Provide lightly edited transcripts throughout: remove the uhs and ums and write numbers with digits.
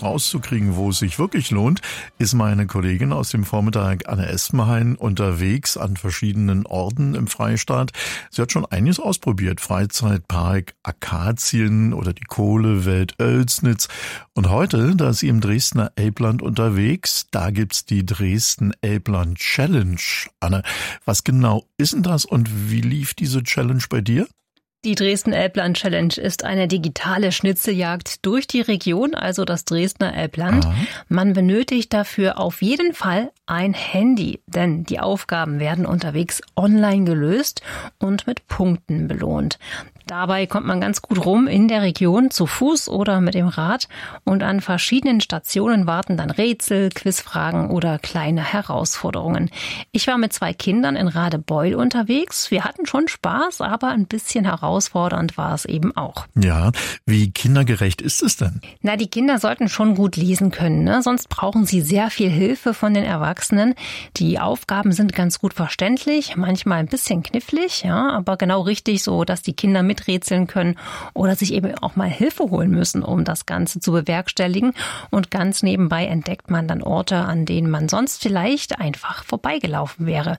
das rauszukriegen, wo es sich wirklich lohnt, ist meine Kollegin aus dem Vormittag Anne Espenhain unterwegs an verschiedenen Orten im Freistaat. Sie hat schon einiges ausprobiert. Freizeitpark Akazien oder die Kohlewelt Oelsnitz. Und heute, da ist sie im Dresdner Elbland unterwegs, da gibt's die Dresden Elbland Challenge. Anne, was genau ist denn das und wie lief diese Challenge bei dir? Die Dresden Elbland Challenge ist eine digitale Schnitzeljagd durch die Region, also das Dresdner Elbland. Aha. Man benötigt dafür auf jeden Fall ein Handy, denn die Aufgaben werden unterwegs online gelöst und mit Punkten belohnt. Dabei kommt man ganz gut rum in der Region, zu Fuß oder mit dem Rad. Und an verschiedenen Stationen warten dann Rätsel, Quizfragen oder kleine Herausforderungen. Ich war mit 2 Kindern in Radebeul unterwegs. Wir hatten schon Spaß, aber ein bisschen herausfordernd war es eben auch. Ja, wie kindergerecht ist es denn? Na, die Kinder sollten schon gut lesen können, ne? Sonst brauchen sie sehr viel Hilfe von den Erwachsenen. Die Aufgaben sind ganz gut verständlich, manchmal ein bisschen knifflig, ja, aber genau richtig so, dass die Kinder miträtseln können oder sich eben auch mal Hilfe holen müssen, um das Ganze zu bewerkstelligen. Und ganz nebenbei entdeckt man dann Orte, an denen man sonst vielleicht einfach vorbeigelaufen wäre.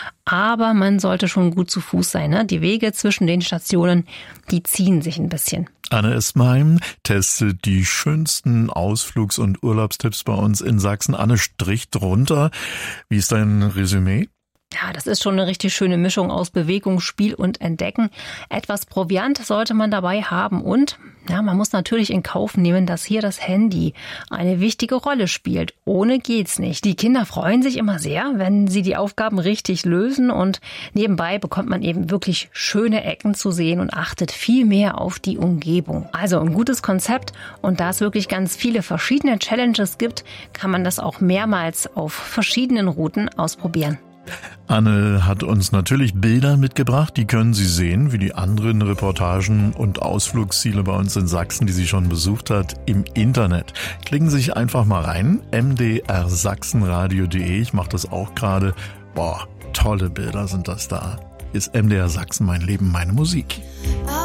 Aber man sollte schon gut zu Fuß sein, ne? Die Wege zwischen den Stationen, die ziehen sich ein bisschen. Anne Espenhain testet die schönsten Ausflugs- und Urlaubstipps bei uns in Sachsen. Anne, Strich drunter. Wie ist dein Resümee? Ja, das ist schon eine richtig schöne Mischung aus Bewegung, Spiel und Entdecken. Etwas Proviant sollte man dabei haben und ja, man muss natürlich in Kauf nehmen, dass hier das Handy eine wichtige Rolle spielt. Ohne geht's nicht. Die Kinder freuen sich immer sehr, wenn sie die Aufgaben richtig lösen und nebenbei bekommt man eben wirklich schöne Ecken zu sehen und achtet viel mehr auf die Umgebung. Also ein gutes Konzept und da es wirklich ganz viele verschiedene Challenges gibt, kann man das auch mehrmals auf verschiedenen Routen ausprobieren. Anne hat uns natürlich Bilder mitgebracht, die können Sie sehen, wie die anderen Reportagen und Ausflugsziele bei uns in Sachsen, die sie schon besucht hat, im Internet. Klicken Sie sich einfach mal rein, mdrsachsenradio.de, ich mache das auch gerade. Boah, tolle Bilder sind das da. Ist MDR Sachsen mein Leben, meine Musik.